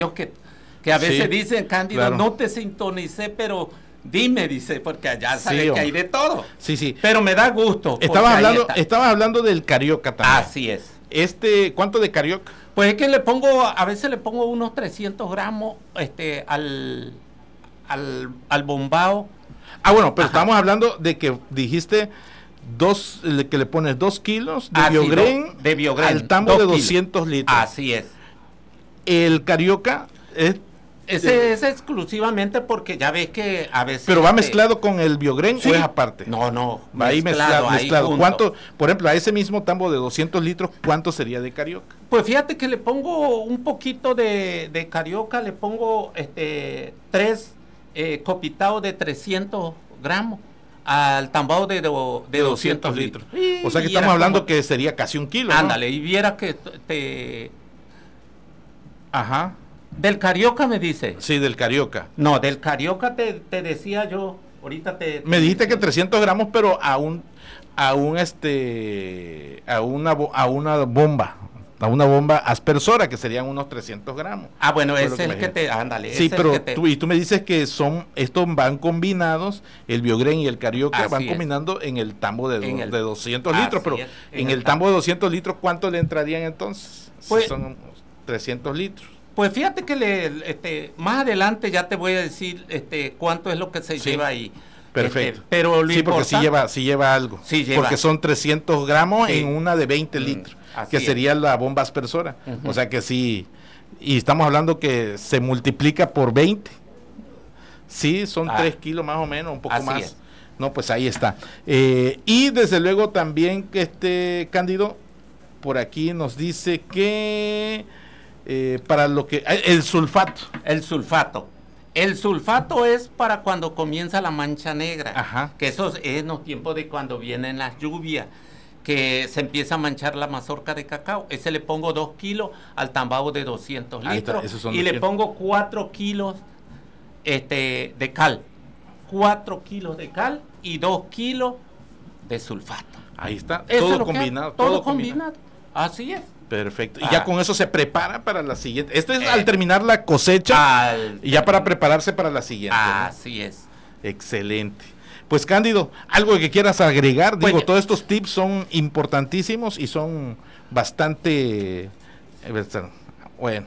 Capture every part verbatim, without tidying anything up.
que, que a veces Sí, dicen, Cándido, claro. no te sintonicé, pero dime, dice, porque allá Sí, sabes que hombre. hay de todo. Sí, sí. Pero me da gusto. porque Estabas ahí hablando, está. estabas hablando del carioca también. Así es. Este, ¿cuánto de carioca? Pues es que le pongo, a veces le pongo unos trescientos gramos este, al, al, al bombao. Ah, bueno, pero Ajá. estamos hablando de que dijiste dos, le- que le pones dos kilos de Ah, sí, biogren, do- de Biogren, al tambo dos de kilos. doscientos litros. Así es. El carioca es, Ese es exclusivamente porque ya ves que a veces... pero va este, mezclado con el biogren sí. o es aparte. No, no. Va ahí mezclado, ahí mezclado. junto. ¿Cuánto, por ejemplo, a ese mismo tambo de doscientos litros, cuánto sería de carioca? Pues fíjate que le pongo un poquito de, de carioca, le pongo este tres eh, copitados de trescientos gramos al tambao de, do- de doscientos litros. O sea que Y estamos era hablando como- que sería casi un kilo, ¿no? Ándale, y viera que t- te... Ajá. Del carioca me dice. Sí, del carioca. No, del carioca te, te decía yo, ahorita te... Me dijiste que trescientos gramos, pero a un, a un este, a una, bo- a una bomba, a una bomba aspersora, que serían unos trescientos gramos. Ah, bueno, Fue ese lo es que el me que dijiste. te... Ándale. Sí, ese es el pero que te- tú, y tú me dices que son, estos van combinados, el biogren y el carioca Así van es. combinando en el tambo de, do- En el- de doscientos así litros, pero es, en, el tambo de doscientos litros, ¿cuánto le entrarían entonces? Pues- si son unos trescientos litros. Pues fíjate que le, este, más adelante ya te voy a decir este, cuánto es lo que se Sí. lleva ahí. Perfecto. Este, pero lo Sí, porque sí importante- lleva, sí lleva algo. Sí lleva. Porque son trescientos gramos Sí. en una de veinte Mm, litros, así que es. sería la bomba aspersora. Ujú. O sea que sí, y estamos hablando que se multiplica por veinte. Sí, son Ah. tres kilos más o menos, un poco Así más. es. No, pues ahí está. Eh, y desde luego también que este Cándido, por aquí nos dice que eh, para lo que... El sulfato. El sulfato. El sulfato es para cuando comienza la mancha negra. Ajá. Que eso es en los tiempos de cuando vienen las lluvias, que se empieza a manchar la mazorca de cacao. Ese le pongo dos kilos al tambao de doscientos Ahí está, litros. esos son Y le doscientos. pongo cuatro kilos este, de cal. cuatro kilos de cal y dos kilos de sulfato. Ahí está, Eso es todo lo que combinado. hago, todo, todo combinado. Así es. Perfecto. Y Ah. ya con eso se prepara para la siguiente. Esto es Eh. al terminar la cosecha Al- y ya para prepararse para la siguiente. ¿no? Así es. Excelente. Pues Cándido, algo que quieras agregar. Pues Digo, ya- todos estos tips son importantísimos y son bastante... eh, Bueno.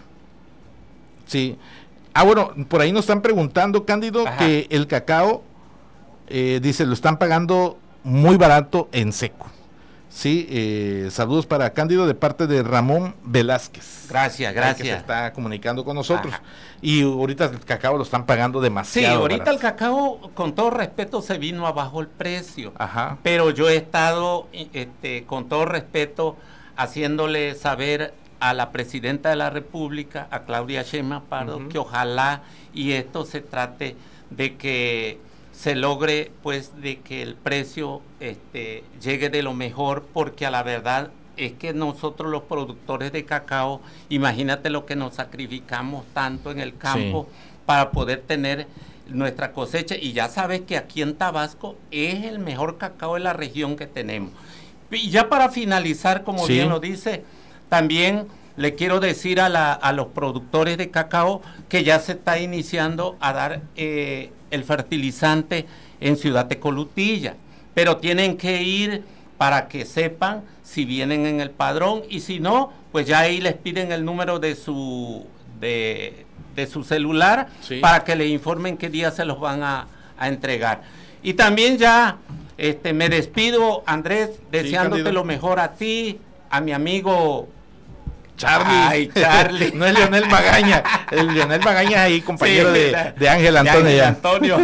Sí. Ah, bueno, por ahí nos están preguntando, Cándido, Ajá. que el cacao, eh, dice, lo están pagando muy barato en seco. Sí, eh, saludos para Cándido de parte de Ramón Velázquez. Gracias, Que se gracias. está comunicando con nosotros. Ajá. Y ahorita el cacao lo están pagando Sí, demasiado. ahorita barato. el cacao, con todo respeto, se vino abajo el precio. Ajá. Pero yo he estado, este, con todo respeto, haciéndole saber a la presidenta de la República, a Claudia Sheinbaum Pardo, Ujú. que ojalá y esto se trate de que se logre, pues, de que el precio este, llegue de lo mejor, porque a la verdad es que nosotros los productores de cacao, imagínate lo que nos sacrificamos tanto en el campo para poder tener nuestra cosecha, y ya sabes que aquí en Tabasco es el mejor cacao de la región que tenemos. Y ya para finalizar, como Sí. bien lo dice, también le quiero decir a, la, a los productores de cacao que ya se está iniciando a dar eh, el fertilizante en Ciudad Tecolutilla, pero tienen que ir para que sepan si vienen en el padrón, y si no, pues ya ahí les piden el número de su de, de su celular, Sí. para que le informen qué día se los van a, a entregar. Y también ya este me despido, Andrés, deseándote Cándido. lo mejor a ti, a mi amigo Charlie. Ay, Charlie. No es Leonel Magaña. El Leonel Magaña es ahí, compañero Sí, de, de Ángel Antonio. de ya. Antonio.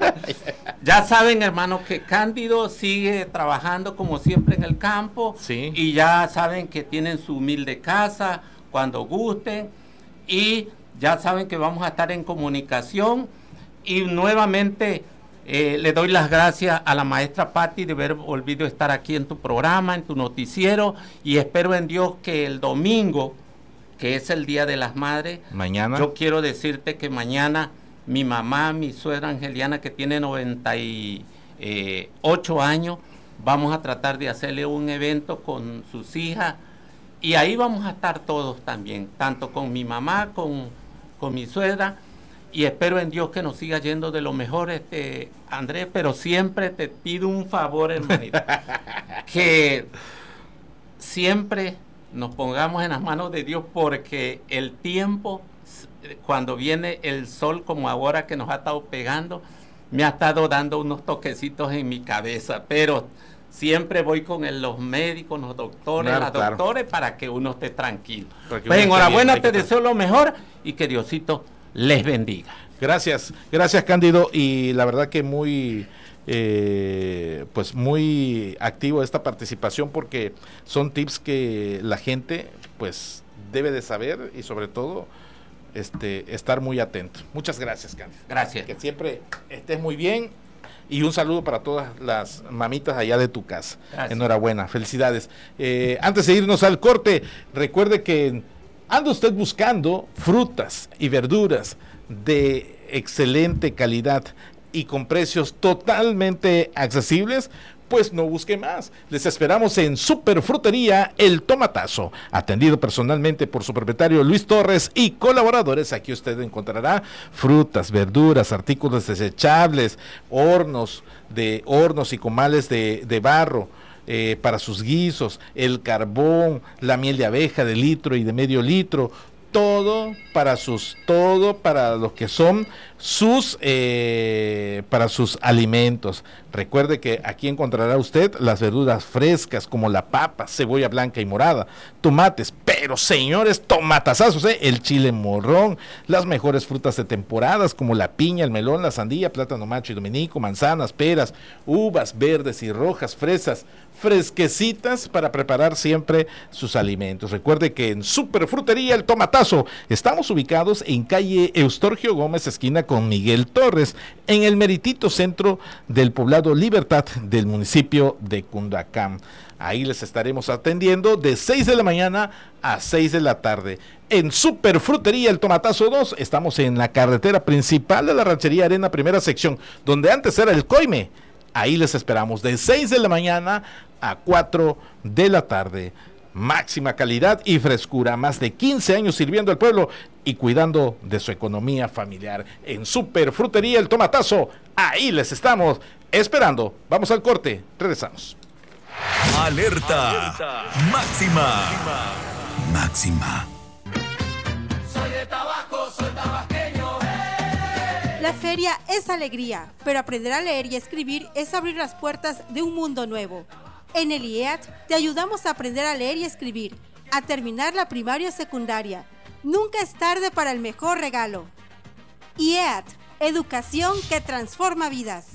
Ya saben, hermano, que Cándido sigue trabajando como siempre en el campo. Sí. Y ya saben que tienen su humilde casa cuando gusten. Y ya saben que vamos a estar en comunicación. Y nuevamente eh, le doy las gracias a la maestra Patti de haber volvido a estar aquí en tu programa, en tu noticiero. Y espero en Dios que el domingo, que es el Día de las Madres, Mañana. yo quiero decirte que mañana mi mamá, mi suegra Angeliana, que tiene noventa y ocho años, vamos a tratar de hacerle un evento con sus hijas, y ahí vamos a estar todos también, tanto con mi mamá, con con mi suegra, y espero en Dios que nos siga yendo de lo mejor, este, Andrés, pero siempre te pido un favor, hermanito, que siempre nos pongamos en las manos de Dios, porque el tiempo, cuando viene el sol como ahora que nos ha estado pegando, me ha estado dando unos toquecitos en mi cabeza, pero siempre voy con el, los médicos, los doctores, claro, las claro. doctores, para que uno esté tranquilo. Porque Pues enhorabuena, bien, te deseo lo mejor y que Diosito les bendiga. Gracias, gracias Cándido, y la verdad que muy, eh, pues muy activo esta participación, porque son tips que la gente pues debe de saber y sobre todo este estar muy atento. Muchas gracias, Cándido. Gracias. Que siempre estés muy bien. Y un saludo para todas las mamitas allá de tu casa. Gracias. Enhorabuena, felicidades. Eh, antes de irnos al corte, recuerde que anda usted buscando frutas y verduras de excelente calidad y con precios totalmente accesibles, pues no busque más. Les esperamos en Superfrutería El Tomatazo, atendido personalmente por su propietario Luis Torres y colaboradores. Aquí usted encontrará frutas, verduras, artículos desechables, hornos de hornos y comales de, de barro, eh, para sus guisos, el carbón, la miel de abeja de litro y de medio litro, todo para sus, todo para lo que son sus, eh, para sus alimentos. Recuerde que aquí encontrará usted las verduras frescas como la papa, cebolla blanca y morada, tomates, pero señores, tomatazazos, ¿eh? El chile morrón, las mejores frutas de temporadas como la piña, el melón, la sandía, plátano macho y dominico, manzanas, peras, uvas verdes y rojas, fresas, fresquecitas para preparar siempre sus alimentos. Recuerde que en Superfrutería El Tomatazo estamos ubicados en calle Eustorgio Gómez, esquina con Miguel Torres, en el meritito centro del poblado Libertad del municipio de Cundacán. Ahí les estaremos atendiendo de seis de la mañana a seis de la tarde. En Superfrutería El Tomatazo dos estamos en la carretera principal de la Ranchería Arena, primera sección, donde antes era el Coime. Ahí les esperamos de seis de la mañana a cuatro de la tarde. Máxima calidad y frescura, más de quince años sirviendo al pueblo y cuidando de su economía familiar. En Superfrutería El Tomatazo, ahí les estamos esperando. Vamos al corte, regresamos. Alerta, Alerta. Máxima. Máxima. Soy de Tabasco, soy tabasqueño. ¡Hey! La feria es alegría, pero aprender a leer y escribir es abrir las puertas de un mundo nuevo. En el I E A T te ayudamos a aprender a leer y escribir, a terminar la primaria o secundaria. Nunca es tarde para el mejor regalo. I E A T, educación que transforma vidas.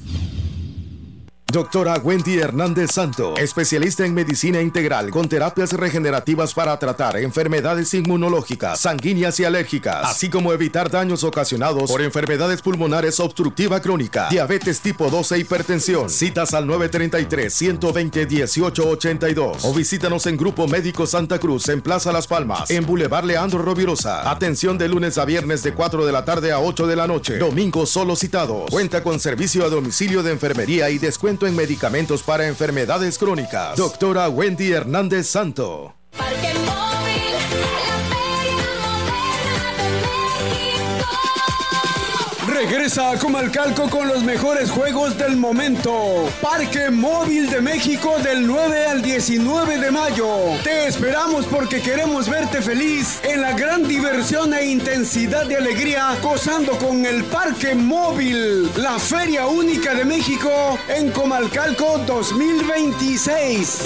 Doctora Wendy Hernández Santo, especialista en medicina integral con terapias regenerativas para tratar enfermedades inmunológicas, sanguíneas y alérgicas, así como evitar daños ocasionados por enfermedades pulmonares obstructiva crónica, diabetes tipo dos e hipertensión. Citas al nueve treinta y tres, ciento veinte, dieciocho ochenta y dos o visítanos en Grupo Médico Santa Cruz en Plaza Las Palmas, en Boulevard Leandro Rovirosa. Atención de lunes a viernes de cuatro de la tarde a ocho de la noche. Domingos solo citados. Cuenta con servicio a domicilio de enfermería y descuento en medicamentos para enfermedades crónicas. Doctora Wendy Hernández Santo. Parque Móvil, la feria moderna de México. Regresa a Comalcalco con los mejores juegos del momento. Parque Móvil de México del nueve al diecinueve de mayo. Te esperamos porque queremos verte feliz en la gran diversión e intensidad de alegría gozando con el Parque Móvil, la feria única de México en Comalcalco dos mil veintiséis.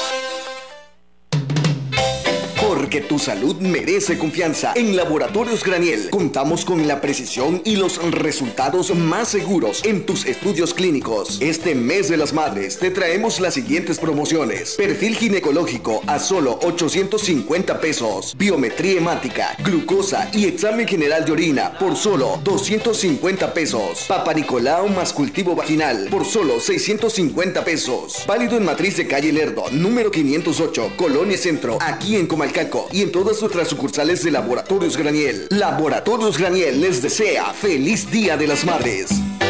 Porque tu salud merece confianza. En Laboratorios Graniel contamos con la precisión y los resultados más seguros en tus estudios clínicos. Este mes de las madres te traemos las siguientes promociones: perfil ginecológico a solo ochocientos cincuenta pesos, biometría hemática, glucosa y examen general de orina por solo doscientos cincuenta pesos, Papa Nicolau más cultivo vaginal por solo seiscientos cincuenta pesos. Válido en Matriz de Calle Lerdo, número quinientos ocho, Colonia Centro, aquí en Comalcalco, y en todas nuestras sucursales de Laboratorios Graniel. Laboratorios Graniel les desea feliz Día de las Madres.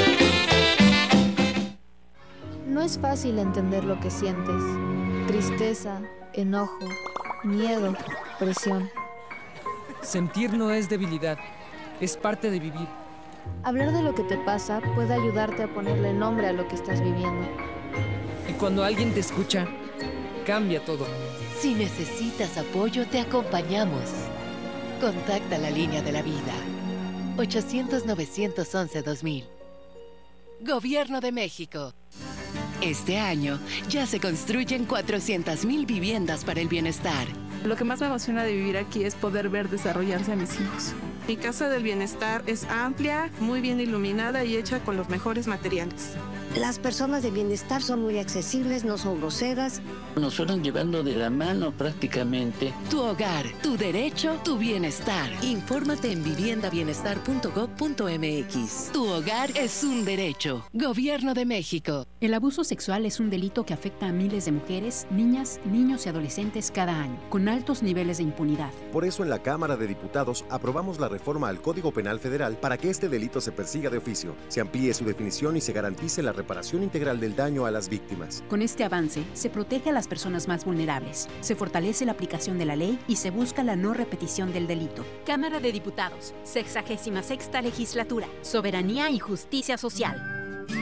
No es fácil entender lo que sientes: tristeza, enojo, miedo, presión. Sentir no es debilidad, es parte de vivir. Hablar de lo que te pasa puede ayudarte a ponerle nombre a lo que estás viviendo. Y cuando alguien te escucha, cambia todo. Si necesitas apoyo, te acompañamos. Contacta la línea de la vida. ochocientos, novecientos once, dos mil. Gobierno de México. Este año ya se construyen cuatrocientas mil viviendas para el bienestar. Lo que más me emociona de vivir aquí es poder ver desarrollarse a mis hijos. Mi casa del bienestar es amplia, muy bien iluminada y hecha con los mejores materiales. Las personas de bienestar son muy accesibles, no son groseras. Nos fueron llevando de la mano prácticamente. Tu hogar, tu derecho, tu bienestar. Infórmate en vivienda bienestar punto gob punto eme equis. Tu hogar es un derecho. Gobierno de México. El abuso sexual es un delito que afecta a miles de mujeres, niñas, niños y adolescentes cada año, con altos niveles de impunidad. Por eso en la Cámara de Diputados aprobamos la reforma al Código Penal Federal para que este delito se persiga de oficio, se amplíe su definición y se garantice la reparación integral del daño a las víctimas. Con este avance, se protege a las personas más vulnerables, se fortalece la aplicación de la ley y se busca la no repetición del delito. Cámara de Diputados, sexagésima sexta legislatura, soberanía y justicia social.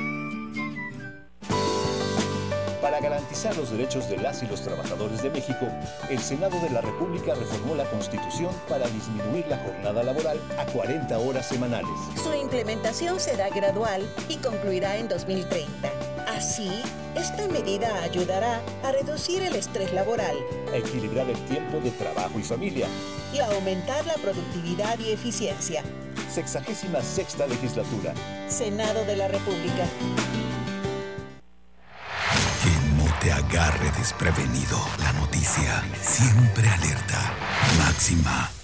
Para garantizar los derechos de las y los trabajadores de México, el Senado de la República reformó la Constitución para disminuir la jornada laboral a cuarenta horas semanales. Su implementación será gradual y concluirá en dos mil treinta. Así, esta medida ayudará a reducir el estrés laboral, a equilibrar el tiempo de trabajo y familia y a aumentar la productividad y eficiencia. Sexagésima sexta legislatura. Senado de la República. Te agarre desprevenido. La noticia siempre alerta. Máxima.